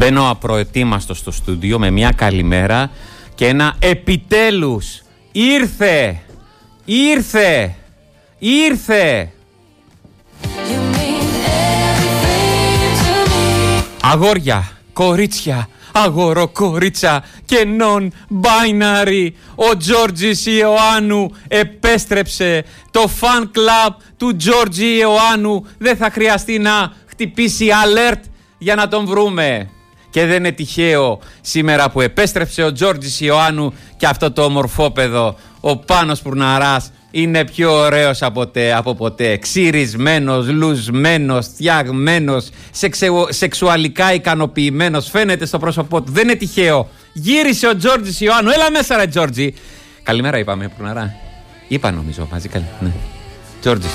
Μπαίνω απροετοίμαστο στο στούντιο με μια καλημέρα και ένα επιτέλους. Ήρθε. Αγόρια, κορίτσια, αγοροκορίτσα και non-binary. Ο Τζόρτζης Ιωάννου επέστρεψε. Το fan club του Τζόρτζη Ιωάννου δεν θα χρειαστεί να χτυπήσει alert για να τον βρούμε. Και δεν είναι τυχαίο σήμερα που επέστρεψε ο Τζόρτζης Ιωάννου και αυτό το ομορφόπεδο, ο Πάνος Πουρναράς, είναι πιο ωραίος από ποτέ. Ξυρισμένος, λουσμένος, φτιαγμένος, σεξουαλικά ικανοποιημένος. Φαίνεται στο πρόσωπό του. Δεν είναι τυχαίο. Γύρισε ο Τζόρτζης Ιωάννου. Έλα μέσα ρε Τζόρτζη. Καλημέρα είπαμε Πουρναρά. Είπα νομίζω μαζί ναι. Τζόρτζης.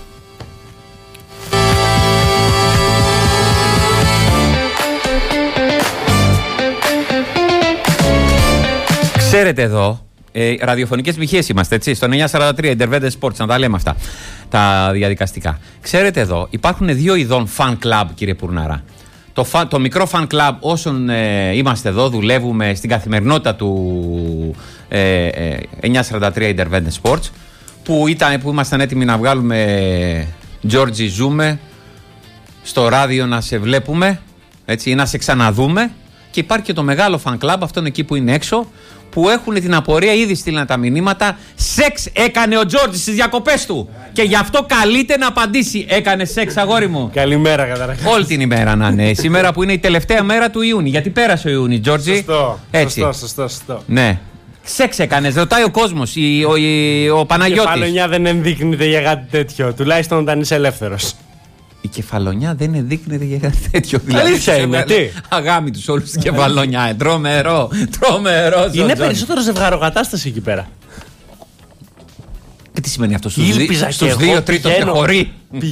Ξέρετε εδώ, ραδιοφωνικές μοιχείες είμαστε, έτσι, στο 943, Intervede Sports, να τα λέμε αυτά, τα διαδικαστικά. Ξέρετε εδώ, υπάρχουν δύο ειδών fan club, κύριε Πουρνάρα. Το μικρό fan club όσων είμαστε εδώ, δουλεύουμε στην καθημερινότητα του 943 Intervede Sports, που ήμασταν έτοιμοι να βγάλουμε Georgie, ζούμε στο ράδιο να σε βλέπουμε, έτσι, ή να σε ξαναδούμε. Και υπάρχει και το μεγάλο fan club, αυτόν εκεί που είναι έξω, που έχουν την απορία, ήδη στείλαν τα μηνύματα. Σεξ έκανε ο Τζόρτζης στις διακοπές του. Και γι' αυτό καλείται να απαντήσει. Έκανε σεξ, αγόρι μου. Καλημέρα, καταρχάς. Όλη την ημέρα να είναι. Σήμερα που είναι η τελευταία μέρα του Ιούνιου. Γιατί πέρασε ο Ιούνιου, Τζόρτζη. Σωστό. Έτσι. Σωστό. Ναι. Σεξ έκανες, ρωτάει ο κόσμος, ο Παναγιώτης. Η κεφαλονιά δεν ενδείκνυται για κάτι τέτοιο. Τουλάχιστον όταν είσαι ελεύθερος. Η κεφαλονιά δεν ενδείκνυται για κάτι τέτοιο. Αλήθεια είναι. Τι? Αγάμι τους όλους την κεφαλονιά. Τρομερό. Είναι περισσότερο ζευγαροκατάσταση εκεί πέρα. Και τι σημαίνει αυτό στους 2 τρίτων και χωρί.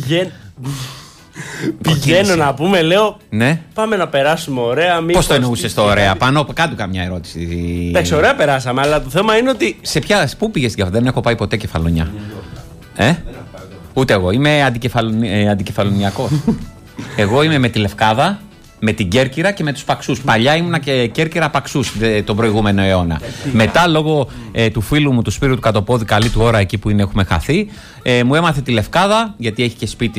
Πηγαίνω να πούμε, λέω. Ναι. Πάμε να περάσουμε ωραία. Πώς το εννοούσες το ωραία? Πάνω κάτω καμιά ερώτηση. Εντάξει, ωραία περάσαμε, αλλά το θέμα είναι ότι. Πού πήγες και αυτό? Δεν έχω πάει ποτέ κεφαλονιά. Ούτε εγώ. Είμαι αντικεφαλονιακός. Εγώ είμαι με τη Λευκάδα, με την Κέρκυρα και με τους Παξούς. Παλιά ήμουνα και Κέρκυρα Παξούς τον προηγούμενο αιώνα. Μετά, λόγω του φίλου μου, του Σπύρου του Κατοπόδη, καλή του ώρα εκεί που είναι, έχουμε χαθεί, μου έμαθε τη Λευκάδα, γιατί έχει και σπίτι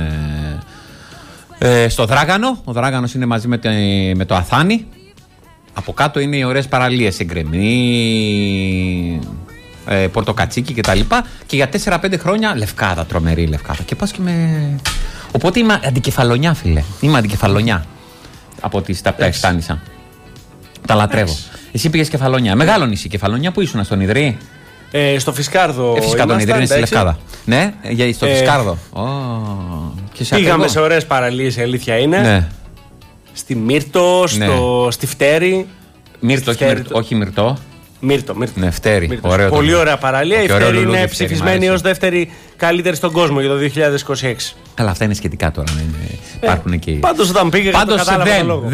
στο Δράγανο. Ο Δράγανος είναι μαζί με το Αθάνη. Από κάτω είναι οι ωραίες παραλίες, Εγκρεμή, Πορτοκατσίκι και τα λοιπά. Και για 4-5 χρόνια Λευκάδα, τρομερή Λευκάδα. Και πας και Οπότε είμαι αντικεφαλονιά, φίλε. Είμαι αντικεφαλονιά. Από τις τα αισθάνησα. Τα λατρεύω. Εσύ πήγες Κεφαλονιά. Μεγάλο νησί Κεφαλονιά. Πού ήσουν, στον Ιδρύ? Στο Φυσκάρδο. Φυσικά τον Ιδρύ είναι στη Λευκάδα. Ναι, στο Φυσκάρδο. Πήγαμε σε ωραίες παραλίες, η αλήθεια είναι. Ναι. Στη Μύρτο, στη Φτέρη. Μύρτο, όχι Μυρτό. Μύρτο. Ναι, Φτέρη. Πολύ ωραία παραλία. Η Φτέρη είναι ψηφισμένη ως δεύτερη καλύτερη στον κόσμο για το 2026. Αλλά αυτά είναι σχετικά τώρα. Υπάρχουν και. Πάντως όταν πήγα, κατάλαβα το λόγο.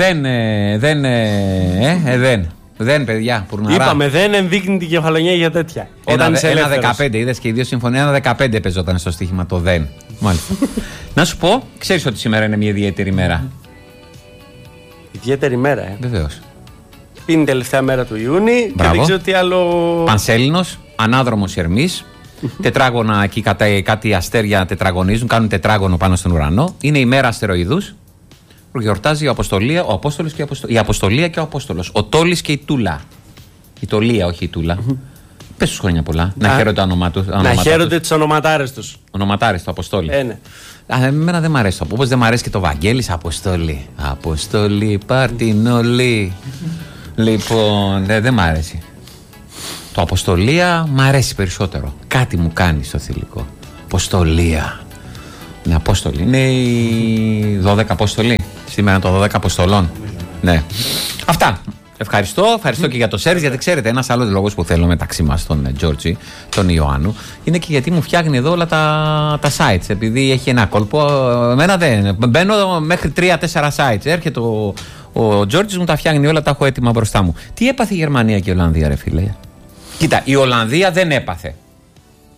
Δεν, παιδιά. Πουρναρά. Είπαμε, δεν ενδείκνει την κεφαλονιά για τέτοια. Ένα 15, είδες και οι δύο συμφωνία. Ένα 15 παίζονταν στο στοίχημα το δεν. Μάλιστα. Να σου πω, ξέρεις ότι σήμερα είναι μια ιδιαίτερη μέρα. Ιδιαίτερη μέρα, Βεβαίως. Είναι η τελευταία μέρα του Ιούνιου και δεν ξέρω τι άλλο. Πανσέλινος, ανάδρομος Ερμής. Τετράγωνα εκεί, κάτι αστέρια τετραγωνίζουν, κάνουν τετράγωνο πάνω στον ουρανό. Είναι η μέρα αστεροειδούς. Γιορτάζει η Αποστολία και ο Απόστολος. Ο Τόλης και η Τούλα. Η Τολία, όχι η Τούλα. Πες τους χρόνια πολλά. Να χαίρονται τα ονόματα τους. Να χαίρονται τις ονοματάρες τους. Ονοματάρες του Αποστόλη. Ναι. Εμένα δεν μ' αρέσει το. Όπως δεν μ' αρέσει και το Βαγγέλης Αποστόλη. Αποστόλη, πάρτιν όλοι. Λοιπόν, δεν μ' αρέσει. Το Αποστολία μ' αρέσει περισσότερο. Κάτι μου κάνει στο θηλυκό. Αποστολία. Είναι Απόστολη. Είναι οι 12 Απόστολοι. Σήμερα είναι το 12 Αποστολών. Ναι. Αυτά. Ευχαριστώ και για το σερβις, γιατί ξέρετε, ένας άλλος λόγος που θέλω μεταξύ μας τον Τζόρτζη, τον Ιωάννου, είναι και γιατί μου φτιάχνει εδώ όλα τα sites. Επειδή έχει ένα κόλπο, εμένα δεν. Μπαίνω μέχρι 3-4 sites. Έρχεται ο Τζόρτζης, μου τα φτιάχνει όλα, τα έχω έτοιμα μπροστά μου. Τι έπαθε η Γερμανία και η Ολλανδία, ρε φίλε? Κοίτα, η Ολλανδία δεν έπαθε.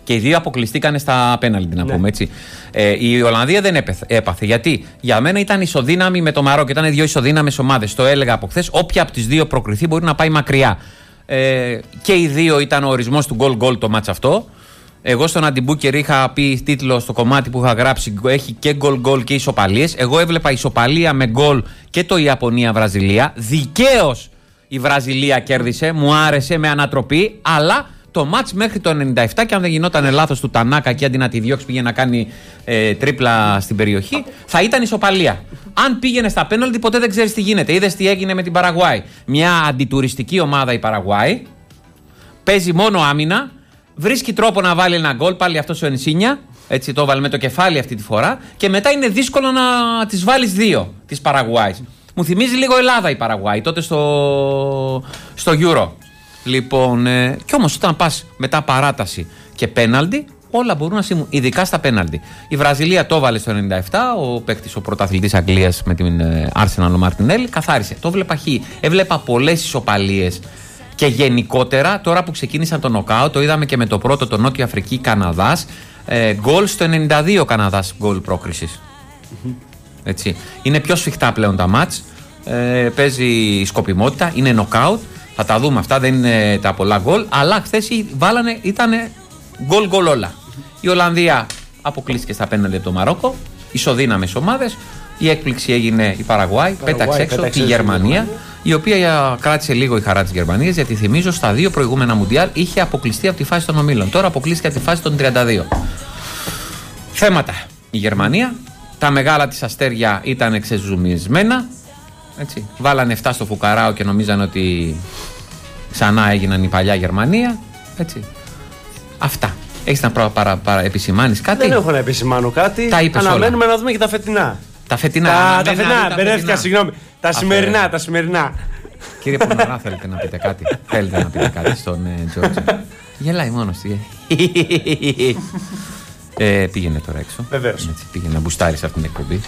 Και οι δύο αποκλειστήκανε στα πέναλτι, να πούμε έτσι. Η Ολλανδία δεν έπαθε. Γιατί για μένα ήταν ισοδύναμη με το Μαρόκο. Ήταν δύο ισοδύναμες ομάδες. Το έλεγα από χθες. Όποια από τις δύο προκριθεί μπορεί να πάει μακριά. Και οι δύο ήταν ο ορισμός του γκολ-γκολ το μάτς αυτό. Εγώ στον Αντιμπούκερ είχα πει τίτλο στο κομμάτι που είχα γράψει, έχει και γκολ-γκολ και ισοπαλίες. Εγώ έβλεπα ισοπαλία με γκολ και το Ιαπωνία-Βραζιλία. Δικαίως η Βραζιλία κέρδισε, μου άρεσε με ανατροπή, αλλά το μάτς μέχρι το 97, και αν δεν γινόταν λάθος του Τανάκα και αντί να τη διώξει πήγε να κάνει τρίπλα στην περιοχή, θα ήταν ισοπαλία. Αν πήγαινε στα πέναλτι, ποτέ δεν ξέρεις τι γίνεται. Είδες τι έγινε με την Παραγουάη. Μια αντιτουριστική ομάδα η Παραγουάη, παίζει μόνο άμυνα, βρίσκει τρόπο να βάλει ένα γκολ, πάλι αυτός ο Ενσίνια, έτσι το έβαλε με το κεφάλι αυτή τη φορά, και μετά είναι δύσκολο να τις βάλεις δύο της Παραγουάης. Μου θυμίζει λίγο Ελλάδα η Παραγουάη, τότε στο Euro. Λοιπόν, κι όμως όταν πας μετά παράταση και πέναλτι, όλα μπορούν να συμβούν, ειδικά στα πέναλτι. Η Βραζιλία το έβαλε στο 97, ο παίκτης, ο πρωταθλητής Αγγλίας με την Arsenal, ο Μαρτινέλη, καθάρισε. Το έβλεπα έβλεπα πολλές ισοπαλίες. Και γενικότερα, τώρα που ξεκίνησαν το νοκάουτ, το είδαμε και με το πρώτο, το Νότια Αφρική Καναδάς, γκολ στο 92 Καναδάς, γκολ πρόκρισης. Έτσι. Είναι πιο σφιχτά πλέον τα μάτς, παίζει σκοπιμότητα, είναι νοκάουτ, θα τα δούμε αυτά, δεν είναι τα πολλά γκολ, αλλά χθες ήταν γκολ όλα. Η Ολλανδία αποκλείστηκε στα πέναλτι από το Μαρόκο, ισοδύναμες ομάδες. Η έκπληξη έγινε η Παραγουάη, πέταξε έξω τη Γερμανία, η οποία κράτησε λίγο η χαρά της Γερμανίας, γιατί θυμίζω στα δύο προηγούμενα Μουντιάλ είχε αποκλειστεί από τη φάση των ομίλων. Τώρα αποκλείστηκε από τη φάση των 32. Θέματα. Η Γερμανία, τα μεγάλα της αστέρια ήταν ξεζουμισμένα. Έτσι. Βάλανε 7 στο φουκαράο και νομίζαν ότι ξανά έγιναν η παλιά Γερμανία. Έτσι. Αυτά. Έχεις να επισημάνεις κάτι? Δεν έχω να επισημάνω κάτι. Αναμένουμε να δούμε και τα φετινά. Τα φετινά. Μπερδεύτηκα, συγγνώμη. Τα σημερινά. Κύριε Ποναρά, θέλετε να πείτε κάτι? Θέλετε να πείτε κάτι στον Τζόρτζι? Γελάει μόνος του. Πήγαινε τώρα έξω. Βεβαίως. Πήγαινε να μπουστάρει σε αυτήν την εκπομπή.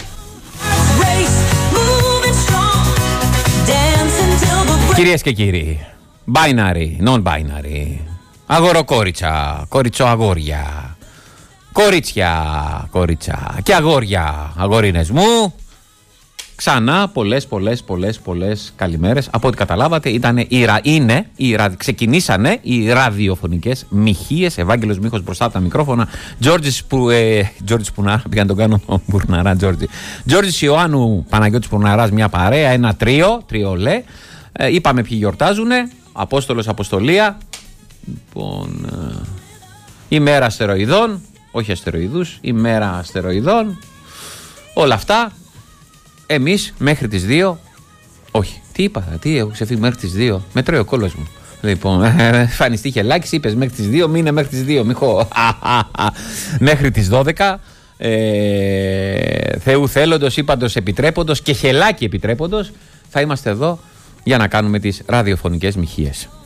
Κυρίες και κύριοι, binary, non-binary, αγοροκόριτσα, κοριτσοαγόρια, κορίτσια και αγόρια, αγορίνες μου, ξανά πολλές καλημέρες. Από ό,τι καταλάβατε ξεκινήσανε οι ραδιοφωνικές μοιχείες. Ευάγγελος Μίχος μπροστά από τα μικρόφωνα, Τζόρτζης Πουνάρα, πήγα να τον κάνω Μπουρναρά Τζόρτζης Ιωάννου, Παναγιώτης Πουναράς, μια παρέα, ένα τριολέ. Είπαμε ποιοι γιορτάζουνε, Απόστολος Αποστολία, λοιπόν, ημέρα αστεροειδών, όχι αστεροειδούς, ημέρα αστεροειδών, όλα αυτά. Εμείς μέχρι τις 2, όχι, έχω ξεφύγει μέχρι τις 2, με τρώει ο κόλλος μου. Λοιπόν, φανιστεί χελάκης, είπες μέχρι τις 2, μείνε μέχρι τις 2, Μιχώ. Μέχρι τις 12, Θεού θέλοντος, ύπαντος επιτρέποντος και χελάκι επιτρέποντος, θα είμαστε εδώ για να κάνουμε τις ραδιοφωνικές μοιχείες.